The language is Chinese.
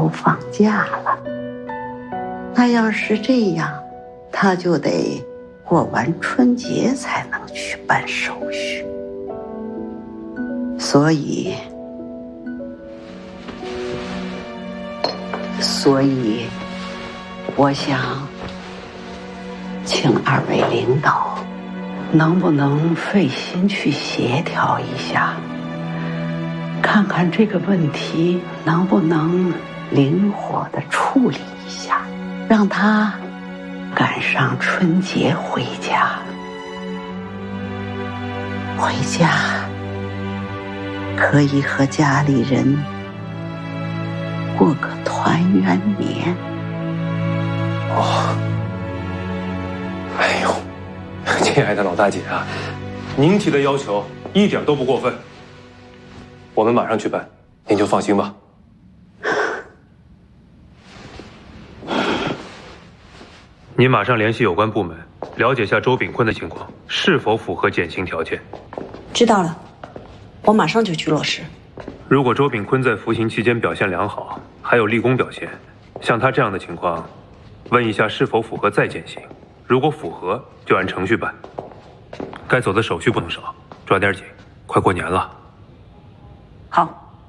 都放假了。那要是这样，他就得过完春节才能去办手续。所以我想请二位领导能不能费心去协调一下，看看这个问题能不能灵活地处理一下，让他赶上春节回家。回家可以和家里人过个团圆年。 哦，哎呦，亲爱的老大姐啊，您提的要求一点都不过分，我们马上去办，您就放心吧。您马上联系有关部门，了解下周炳坤的情况是否符合减刑条件。 知道了，我马上就去落实。 如果周炳坤在服刑期间表现良好，还有立功表现，像他这样的情况，问一下是否符合再减刑。如果符合，就按程序办。该走的手续不能少，抓点紧，快过年了。 好。